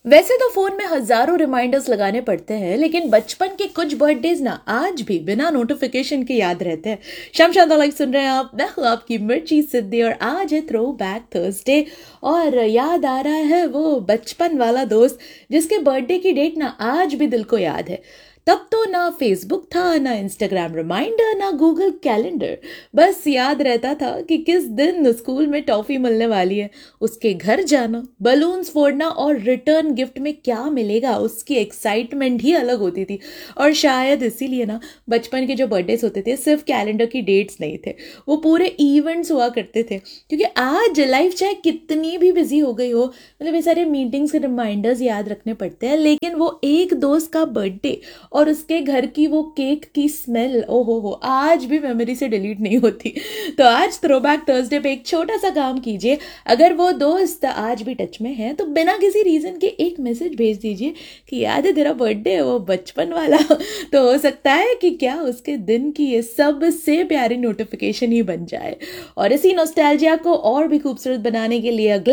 वैसे तो फोन में हजारों रिमाइंडर्स लगाने पड़ते हैं, लेकिन बचपन के कुछ बर्थडेज ना आज भी बिना नोटिफिकेशन के याद रहते हैं। शमशाद लाइक सुन रहे हैं आप, मैं हूं आपकी मिर्ची सिद्धि और आज है थ्रो बैक थर्सडे। और याद आ रहा है वो बचपन वाला दोस्त जिसके बर्थडे की डेट ना आज भी दिल को याद है। तब तो ना फेसबुक था, ना इंस्टाग्राम रिमाइंडर, ना गूगल कैलेंडर। बस याद रहता था कि किस दिन स्कूल में टॉफी मिलने वाली है, उसके घर जाना, बलून्स फोड़ना और रिटर्न गिफ्ट में क्या मिलेगा उसकी एक्साइटमेंट ही अलग होती थी। और शायद इसीलिए ना बचपन के जो बर्थडेज होते थे सिर्फ कैलेंडर की डेट्स नहीं थे, वो पूरे इवेंट्स हुआ करते थे। क्योंकि आज लाइफ चाहे कितनी भी बिजी हो गई हो, मतलब ये सारे मीटिंग्स के रिमाइंडर्स याद रखने पड़ते हैं, लेकिन वो एक दोस्त का बर्थडे और उसके घर की वो केक की स्मेल, ओहो हो, आज भी मेमोरी से डिलीट नहीं होती। तो आज थ्रोबैक थर्सडे पे एक छोटा सा काम कीजिए। अगर वो दोस्त आज भी टच में है तो बिना किसी रीजन के एक मैसेज भेज दीजिए कि याद है तेरा बर्थडे है वो बचपन वाला। तो हो सकता है कि क्या उसके दिन की ये सबसे प्यारी नोटिफिकेशन ही बन जाए। और इसी नॉस्टैल्जिया को और भी खूबसूरत बनाने के लिए अगले